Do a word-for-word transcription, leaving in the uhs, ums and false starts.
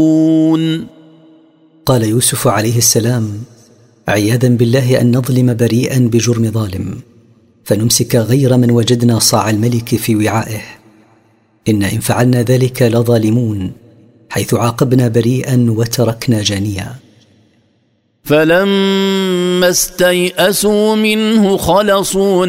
قال يوسف عليه السلام: عياذا بالله أن نظلم بريئا بجرم ظالم، فنمسك غير من وجدنا صاع الملك في وعائه. إن إن فعلنا ذلك لظالمون، حيث عاقبنا بريئا وتركنا جانيا. فلما استيئسوا منه خلصوا